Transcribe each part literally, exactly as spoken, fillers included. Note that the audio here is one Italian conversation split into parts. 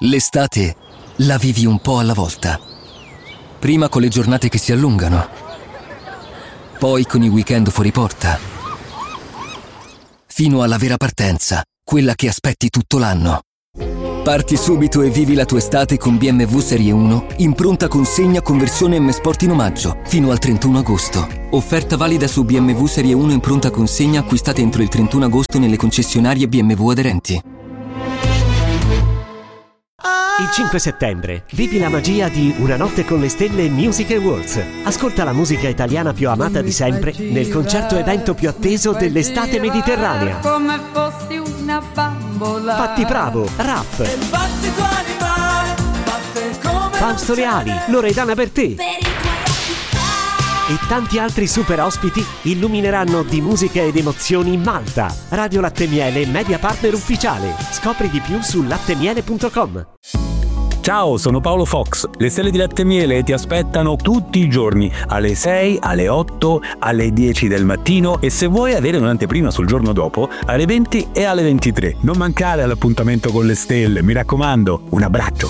L'estate la vivi un po' alla volta. Prima con le giornate che si allungano, poi con i weekend fuori porta, fino alla vera partenza, quella che aspetti tutto l'anno. Parti subito e vivi la tua estate con B M W Serie uno in pronta consegna con versione M Sport in omaggio fino al trentuno agosto. Offerta valida su B M W Serie uno in pronta consegna acquistate entro il trentuno agosto nelle concessionarie B M W aderenti. Il cinque settembre vivi la magia di Una notte con le stelle Music Awards. Ascolta la musica italiana più amata di sempre nel concerto evento più atteso dell'estate mediterranea. Come fossi una bambola. Fatti Bravo, Raff, Fausto Leali, Loredana Bertè e tanti altri super ospiti illumineranno di musica ed emozioni Malta. Radio Latte Miele, media partner ufficiale. Scopri di più su lattemiele punto com. Ciao, sono Paolo Fox. Le stelle di Latte Miele ti aspettano tutti i giorni alle sei, alle otto, alle dieci del mattino e se vuoi avere un'anteprima sul giorno dopo alle venti e alle ventitré. Non mancare all'appuntamento con le stelle, mi raccomando. Un abbraccio.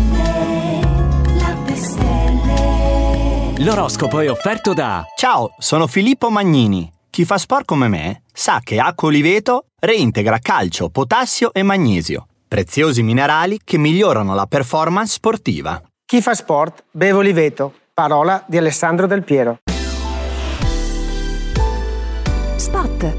L'oroscopo è offerto da... Ciao, sono Filippo Magnini. Chi fa sport come me sa che Acqua Oliveto reintegra calcio, potassio e magnesio, preziosi minerali che migliorano la performance sportiva. Chi fa sport beve Oliveto. Parola di Alessandro Del Piero. Spot.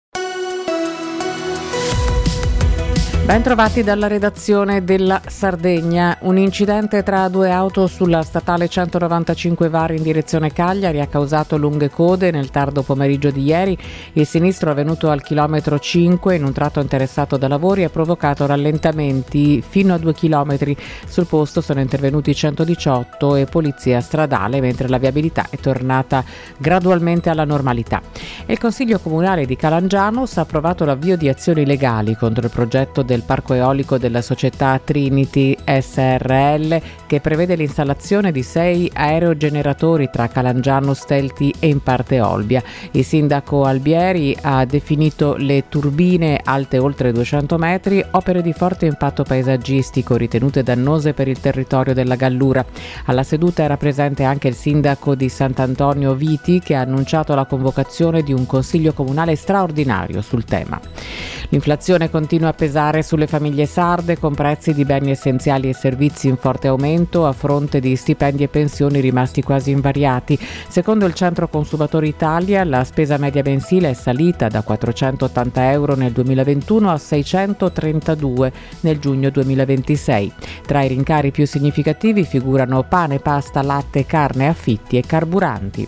Ben trovati dalla redazione della Sardegna. Un incidente tra due auto sulla statale centonovantacinque Var in direzione Cagliari ha causato lunghe code nel tardo pomeriggio di ieri. Il sinistro avvenuto al chilometro cinque in un tratto interessato da lavori ha provocato rallentamenti fino a due chilometri. Sul posto sono intervenuti centodiciotto e polizia stradale, mentre la viabilità è tornata gradualmente alla normalità. Il Consiglio Comunale di Calangianus ha approvato l'avvio di azioni legali contro il progetto del parco eolico della società Trinity S R L, che prevede l'installazione di sei aerogeneratori tra Calangianus, Stelti e in parte Olbia. Il sindaco Albieri ha definito le turbine alte oltre duecento metri opere di forte impatto paesaggistico ritenute dannose per il territorio della Gallura. Alla seduta era presente anche il sindaco di Sant'Antonio Viti, che ha annunciato la convocazione di un consiglio comunale straordinario sul tema. L'inflazione continua a pesare sulle famiglie sarde, con prezzi di beni essenziali e servizi in forte aumento a fronte di stipendi e pensioni rimasti quasi invariati. Secondo il Centro Consumatori Italia, la spesa media mensile è salita da quattrocentottanta euro nel duemilaventuno a seicentotrentadue nel giugno duemilaventisei. Tra i rincari più significativi figurano pane, pasta, latte, carne, affitti e carburanti.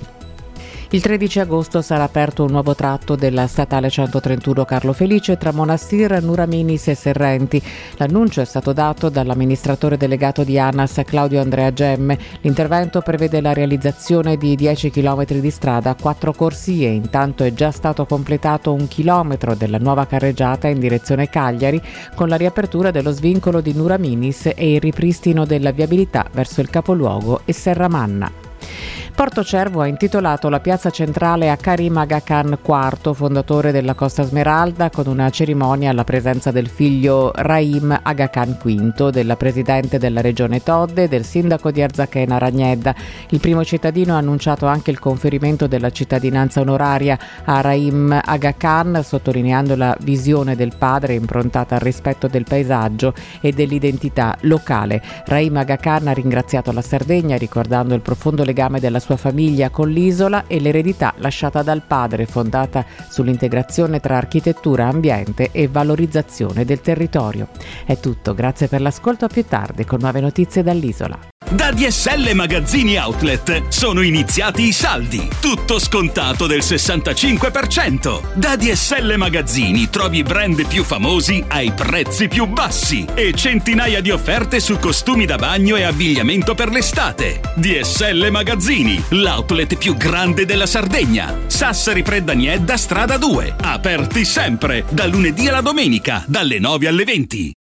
Il tredici agosto sarà aperto un nuovo tratto della statale centotrentuno Carlo Felice tra Monastir, Nuraminis e Serrenti. L'annuncio è stato dato dall'amministratore delegato di ANAS Claudio Andrea Gemme. L'intervento prevede la realizzazione di dieci chilometri di strada a quattro corsie. Intanto è già stato completato un chilometro della nuova carreggiata in direzione Cagliari, con la riapertura dello svincolo di Nuraminis e il ripristino della viabilità verso il capoluogo e Serramanna. Porto Cervo ha intitolato la piazza centrale a Karim Aga Khan quarto, fondatore della Costa Smeralda, con una cerimonia alla presenza del figlio Rahim Aga Khan quinto, della presidente della regione Todde e del sindaco di Arzachena Ragnedda. Il primo cittadino ha annunciato anche il conferimento della cittadinanza onoraria a Rahim Aga Khan, sottolineando la visione del padre improntata al rispetto del paesaggio e dell'identità locale. Rahim Aga Khan ha ringraziato la Sardegna, ricordando il profondo legame della sua famiglia con l'isola e l'eredità lasciata dal padre, fondata sull'integrazione tra architettura, ambiente e valorizzazione del territorio. È tutto, grazie per l'ascolto, a più tardi con nuove notizie dall'isola. Da D S L Magazzini Outlet sono iniziati i saldi, tutto scontato del sessantacinque per cento. Da D S L Magazzini trovi i brand più famosi ai prezzi più bassi e centinaia di offerte su costumi da bagno e abbigliamento per l'estate. D S L Magazzini, l'outlet più grande della Sardegna. Sassari Preddaniedda, strada due, aperti sempre, dal lunedì alla domenica, dalle nove alle venti.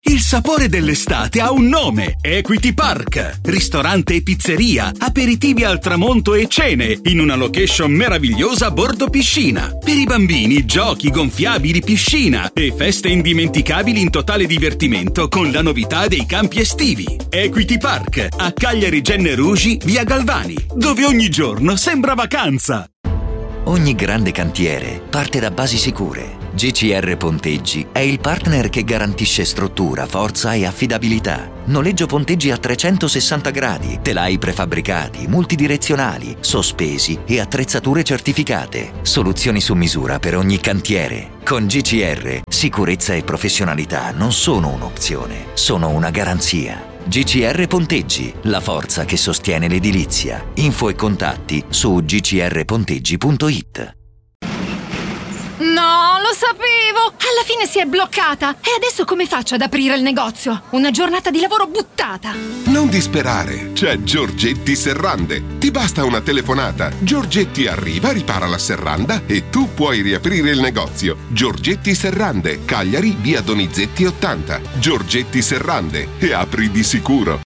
Il sapore dell'estate ha un nome: Equity Park. Ristorante e pizzeria, aperitivi al tramonto e cene in una location meravigliosa a bordo piscina. Per i bambini, giochi, gonfiabili, piscina e feste indimenticabili in totale divertimento con la novità dei campi estivi. Equity Park a Cagliari Genne Rugi, via Galvani, dove ogni giorno sembra vacanza. Ogni grande cantiere parte da basi sicure. G C R Ponteggi è il partner che garantisce struttura, forza e affidabilità. Noleggio ponteggi a trecentosessanta gradi, telai prefabbricati, multidirezionali, sospesi e attrezzature certificate. Soluzioni su misura per ogni cantiere. Con G C R, sicurezza e professionalità non sono un'opzione, sono una garanzia. G C R Ponteggi, la forza che sostiene l'edilizia. Info e contatti su g c r ponteggi punto i t. No, lo sapevo! Alla fine si è bloccata. E adesso come faccio ad aprire il negozio? Una giornata di lavoro buttata. Non disperare, c'è Giorgetti Serrande. Ti basta una telefonata. Giorgetti arriva, ripara la serranda e tu puoi riaprire il negozio. Giorgetti Serrande, Cagliari, via Donizetti ottanta. Giorgetti Serrande, e apri di sicuro.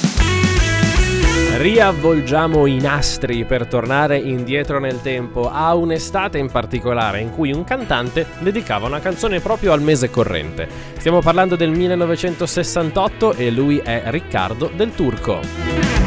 Riavvolgiamo i nastri per tornare indietro nel tempo a un'estate in particolare in cui un cantante dedicava una canzone proprio al mese corrente. Stiamo parlando del millenovecentosessantotto e lui è Riccardo Del Turco.